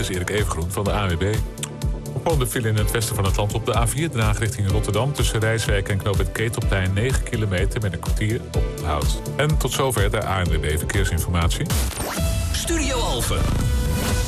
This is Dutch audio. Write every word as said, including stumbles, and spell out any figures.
is Erik Evengroen van de A N W B. Opvallende file in het westen van het land op de A vier... Den Haag richting Rotterdam tussen Rijswijk en Knoop het Ketelplein... negen kilometer met een kwartier op hout. En tot zover de A N W B Verkeersinformatie. Studio Alphen.